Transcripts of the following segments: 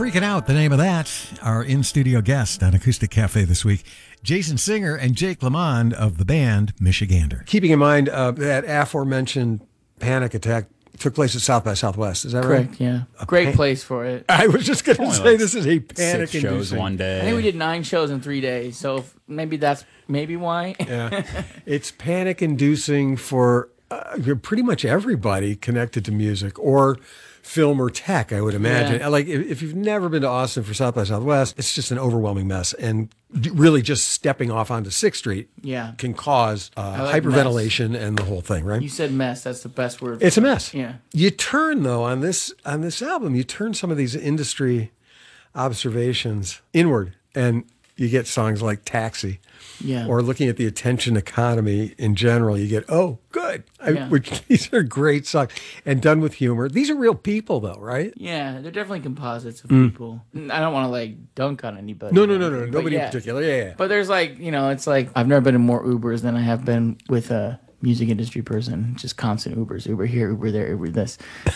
Freaking Out, the name of that. Our in-studio guest on Acoustic Cafe this week, Jason Singer and Jake Lamond of the band Michigander. Keeping in mind that aforementioned panic attack took place at South by Southwest. Is that right? Correct, yeah. Great place for it. I was just going to say this is a panic 6 shows one day. I think we did 9 shows in 3 days, so maybe that's why. Yeah, it's panic-inducing for pretty much everybody connected to music or film or tech, I would imagine. Yeah. Like, if you've never been to Austin for South by Southwest, it's just an overwhelming mess. And really just stepping off onto 6th Street can cause hyperventilation and the whole thing, right? You said mess. That's the best word. It's a mess. Yeah. You turn, though, on this album, you turn some of these industry observations inward, and you get songs like Taxi. Yeah. Or looking at the attention economy in general, you get, oh, good. Which these are great songs and done with humor. These are real people, though, right? Yeah, they're definitely composites of people. I don't want to dunk on anybody. No. Nobody in particular. Yeah. But there's it's like I've never been in more Ubers than I have been with a music industry person. Just constant Ubers, Uber here, Uber there, Uber this,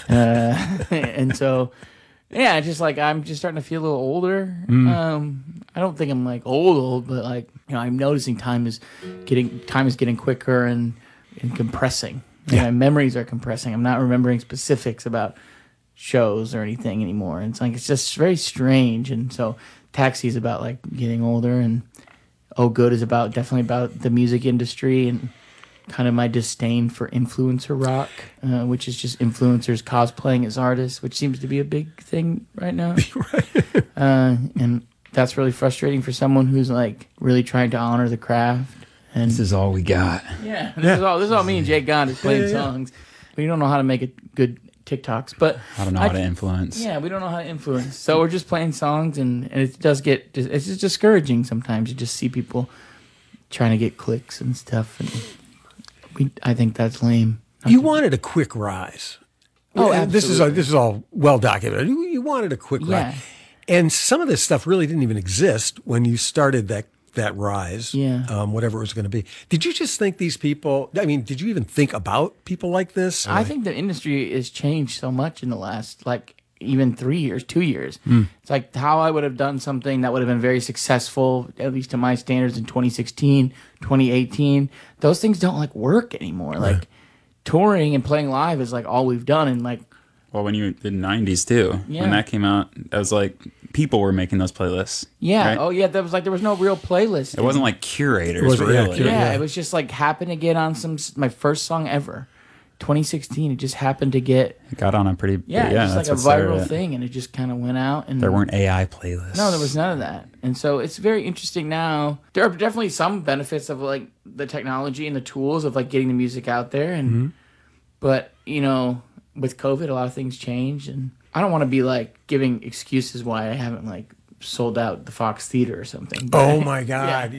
and so. Yeah, just I'm just starting to feel a little older. I don't think I'm old, but I'm noticing time is getting quicker and compressing. Yeah. My memories are compressing. I'm not remembering specifics about shows or anything anymore. And it's just very strange. And so Taxi is about getting older, and Oh Good is definitely about the music industry and kind of my disdain for influencer rock, which is just influencers cosplaying as artists, which seems to be a big thing right now. Right. And that's really frustrating for someone who's really trying to honor the craft. And this is all we got. Yeah, this is all me and Jake Gond is playing songs. We don't know how to make it good TikToks, but I don't know how to influence. Yeah, we don't know how to influence. So we're just playing songs, and it does it's just discouraging sometimes. You just see people trying to get clicks and stuff, and I think that's lame. You wanted a quick rise. Oh, absolutely. This is all well documented. You wanted a quick rise, and some of this stuff really didn't even exist when you started that rise. Yeah. Whatever it was going to be. Did you just think these people? I mean, did you even think about people like this? I think the industry has changed so much in the last even 3 years, 2 years. It's how I would have done something that would have been very successful, at least to my standards, in 2016, 2018. Those things don't work anymore. Right. Touring and playing live is all we've done. And well, when you did 90s too, when that came out, that was people were making those playlists. Yeah. Right? Oh yeah. That was there was no real playlist. It wasn't curators. Really. Yeah. It was just happened to get on my first song ever. 2016, it just happened to get... It got on a pretty... just a viral thing, and it just kind of went out. And there weren't AI playlists. No, there was none of that. And so it's very interesting now. There are definitely some benefits of the technology and the tools of getting the music out there. And But, with COVID, a lot of things changed. And I don't want to be giving excuses why I haven't sold out the Fox Theater or something. But, oh my God.